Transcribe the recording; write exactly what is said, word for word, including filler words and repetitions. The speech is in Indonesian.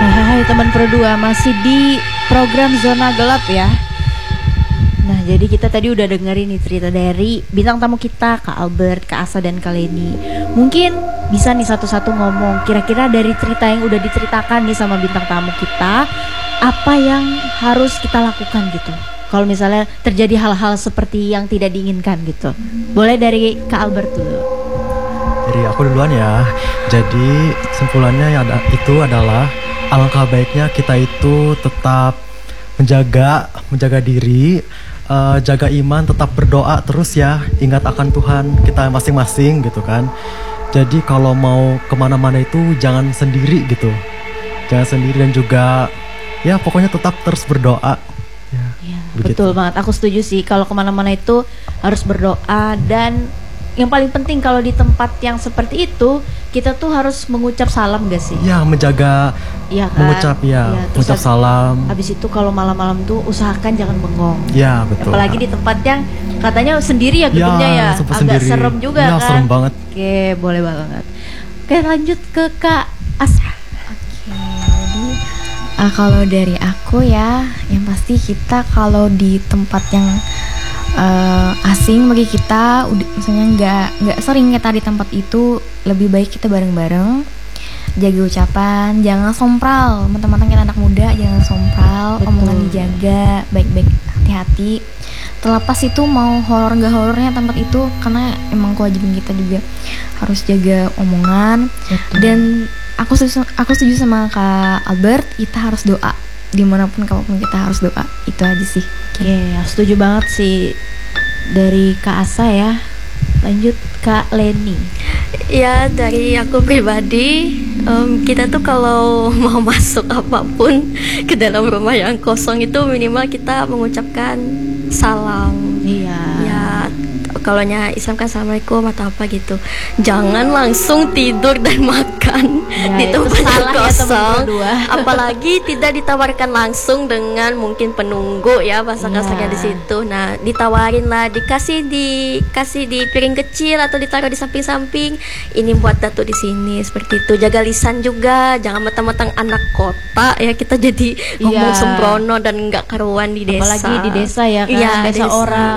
Hai teman Pro dua, masih di program Zona Gelap ya. Nah, jadi kita tadi udah dengerin nih cerita dari bintang tamu kita, Kak Albert, Kak Asa, dan Kak Leni. Mungkin bisa nih satu-satu ngomong, kira-kira dari cerita yang udah diceritakan nih sama bintang tamu kita, apa yang harus kita lakukan gitu kalau misalnya terjadi hal-hal seperti yang tidak diinginkan gitu. Boleh dari Kak Albert dulu. Dari aku duluan ya. Jadi kesimpulannya yang ada, itu adalah alangkah baiknya kita itu tetap menjaga menjaga diri, uh, jaga iman, tetap berdoa terus ya, ingat akan Tuhan kita masing-masing gitu kan. Jadi kalau mau kemana-mana itu jangan sendiri gitu, jangan sendiri, dan juga ya pokoknya tetap terus berdoa ya, ya betul banget, aku setuju sih kalau kemana-mana itu harus berdoa. Dan yang paling penting kalau di tempat yang seperti itu, kita tuh harus mengucap salam gak sih? Ya, menjaga, ya kan? mengucap ya, ya mengucap salam. Habis itu kalau malam-malam tuh usahakan jangan bengong. Ya, betul. Apalagi di tempat yang katanya sendiri ya gedungnya ya, ya agak sendiri. Serem juga ya, kan? Serem banget. Oke, boleh banget. Oke, lanjut ke Kak Asa. Oke, jadi uh, kalau dari aku ya, yang pasti kita kalau di tempat yang Uh, asing bagi kita, udah, misalnya nggak nggak sering kita di tempat itu, lebih baik kita bareng-bareng, jaga ucapan, jangan sompral. Teman-teman kita anak muda, jangan sompral. Betul. Omongan dijaga, baik-baik, hati-hati. Terlepas itu mau horor nggak horornya tempat itu, karena emang kewajiban kita juga harus jaga omongan. Betul. Dan aku setuju, aku setuju sama Kak Albert, kita harus doa. Dimanapun kapanpun kita harus doa. Itu aja sih. Oke, okay, setuju banget sih dari Kak Asa ya. Lanjut Kak Leni. Ya, dari aku pribadi, um, kita tuh kalau mau masuk apapun ke dalam rumah yang kosong itu minimal kita mengucapkan salam. Iya. Ya, kalau nya Islam kan assalamualaikum atau apa gitu. Jangan langsung tidur dan makan ya, di tempat yang kosong. Ya, apalagi tidak ditawarkan langsung dengan mungkin penunggu ya, masak-masaknya ya. Di situ. Nah, ditawarin lah, dikasih dikasih di piring kecil atau ditaruh di samping-samping. Ini buat datu di sini, seperti itu. Jaga lisan juga, jangan mentang-mentang anak kota ya kita jadi ngomong ya. Sembrono dan nggak karuan di desa. Apalagi di desa ya kan, ya, desa, desa orang.